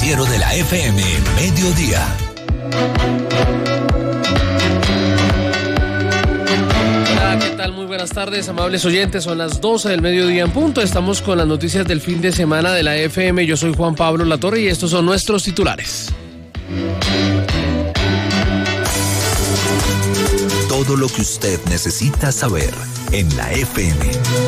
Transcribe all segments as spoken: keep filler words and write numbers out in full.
noticiero de la F M Mediodía. Hola, ¿qué tal? Muy buenas tardes, amables oyentes. Son las doce del mediodía en punto. Estamos con las noticias del fin de semana de la F M. Yo soy Juan Pablo Latorre y estos son nuestros titulares. Todo lo que usted necesita saber en la F M.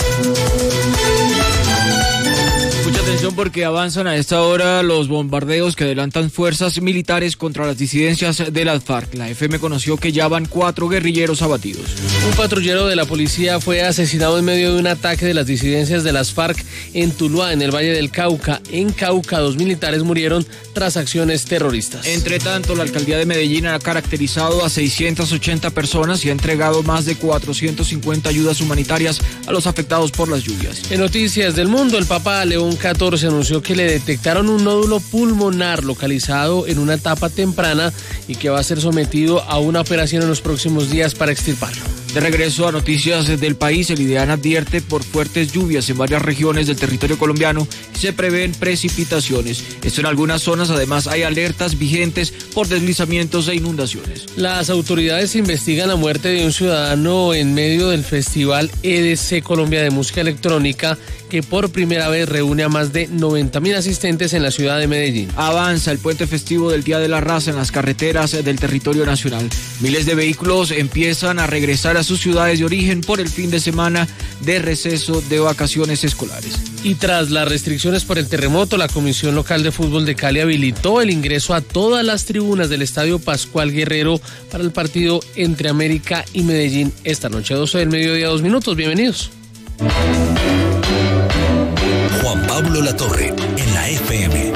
Mucha atención porque avanzan a esta hora los bombardeos que adelantan fuerzas militares contra las disidencias de las FARC. La F M conoció que ya van cuatro guerrilleros abatidos. Un patrullero de la policía fue asesinado en medio de un ataque de las disidencias de las FARC en Tuluá, en el Valle del Cauca. En Cauca, dos militares murieron tras acciones terroristas. Entre tanto, la alcaldía de Medellín ha caracterizado a seiscientas ochenta personas y ha entregado más de cuatrocientas cincuenta ayudas humanitarias a los afectados por las lluvias. En noticias del mundo, el Papa León catorce anunció que le detectaron un nódulo pulmonar localizado en una etapa temprana y que va a ser sometido a una operación en los próximos días para extirparlo. De regreso a noticias del país, el IDEAN advierte por fuertes lluvias en varias regiones del territorio colombiano y se prevén precipitaciones. Esto en algunas zonas, además hay alertas vigentes por deslizamientos e inundaciones. Las autoridades investigan la muerte de un ciudadano en medio del festival E D C Colombia de Música Electrónica, que por primera vez reúne a más de noventa mil asistentes en la ciudad de Medellín. Avanza el puente festivo del Día de la Raza en las carreteras del territorio nacional. Miles de vehículos empiezan a regresar a sus ciudades de origen por el fin de semana de receso de vacaciones escolares. Y tras las restricciones por el terremoto, la Comisión Local de Fútbol de Cali habilitó el ingreso a todas las tribunas del Estadio Pascual Guerrero para el partido entre América y Medellín esta noche, doce del mediodía, dos minutos. Bienvenidos. Juan Pablo Latorre, en la F M.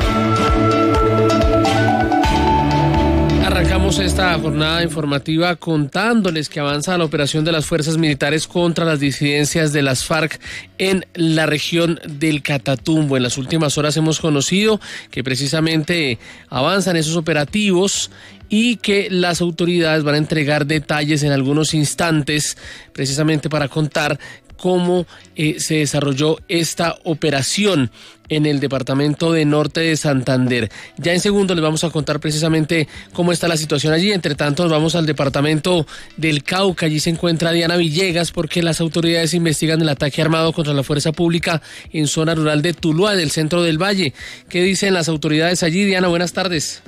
Arrancamos esta jornada informativa contándoles que avanza la operación de las fuerzas militares contra las disidencias de las FARC en la región del Catatumbo. En las últimas horas hemos conocido que precisamente avanzan esos operativos y que las autoridades van a entregar detalles en algunos instantes precisamente para contar cómo eh, se desarrolló esta operación en el departamento de Norte de Santander. Ya en segundo les vamos a contar precisamente cómo está la situación allí. Entre tanto, nos vamos al departamento del Cauca. Allí se encuentra Diana Villegas porque las autoridades investigan el ataque armado contra la fuerza pública en zona rural de Tuluá, del centro del Valle. ¿Qué dicen las autoridades allí? Diana, buenas tardes.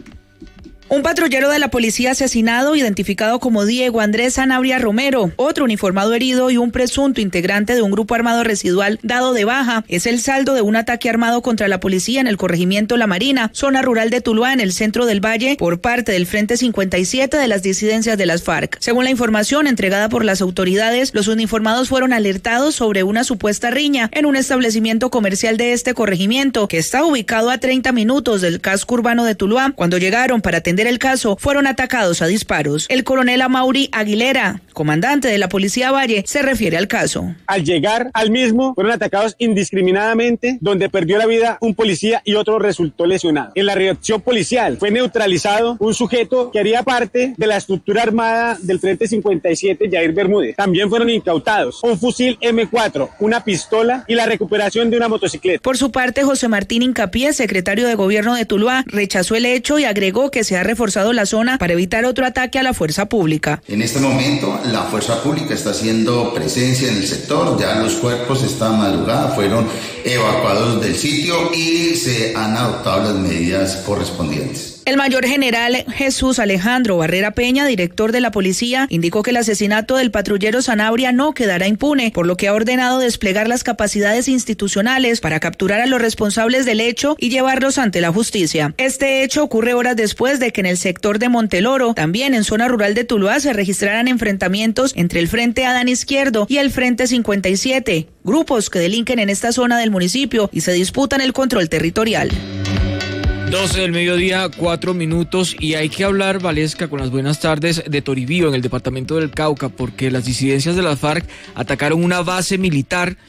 Un patrullero de la policía asesinado, identificado como Diego Andrés Sanabria Romero, otro uniformado herido y un presunto integrante de un grupo armado residual dado de baja. Es el saldo de un ataque armado contra la policía en el corregimiento La Marina, zona rural de Tuluá, en el centro del Valle, por parte del Frente cincuenta y siete de las disidencias de las FARC. Según la información entregada por las autoridades, los uniformados fueron alertados sobre una supuesta riña en un establecimiento comercial de este corregimiento, que está ubicado a treinta minutos del casco urbano de Tuluá. Cuando llegaron para atender el caso, fueron atacados a disparos. El coronel Amaury Aguilera, comandante de la Policía Valle, se refiere al caso. Al llegar al mismo, fueron atacados indiscriminadamente, donde perdió la vida un policía y otro resultó lesionado. En la reacción policial fue neutralizado un sujeto que haría parte de la estructura armada del Frente cincuenta y siete, Yair Bermúdez. También fueron incautados un fusil eme cuatro, una pistola y la recuperación de una motocicleta. Por su parte, José Martín Incapié, secretario de Gobierno de Tuluá, rechazó el hecho y agregó que se ha reforzado la zona para evitar otro ataque a la fuerza pública. En este momento, la fuerza pública está haciendo presencia en el sector, ya los cuerpos esta madrugada fueron evacuados del sitio y se han adoptado las medidas correspondientes. El mayor general Jesús Alejandro Barrera Peña, director de la policía, indicó que el asesinato del patrullero Sanabria no quedará impune, por lo que ha ordenado desplegar las capacidades institucionales para capturar a los responsables del hecho y llevarlos ante la justicia. Este hecho ocurre horas después de que en el sector de Monteloro, también en zona rural de Tuluá, se registraran enfrentamientos entre el Frente Adán Izquierdo y el Frente cincuenta y siete, grupos que delinquen en esta zona del municipio y se disputan el control territorial. doce del mediodía, cuatro minutos, y hay que hablar, Valesca, con las buenas tardes, de Toribío, en el departamento del Cauca, porque las disidencias de las FARC atacaron una base militar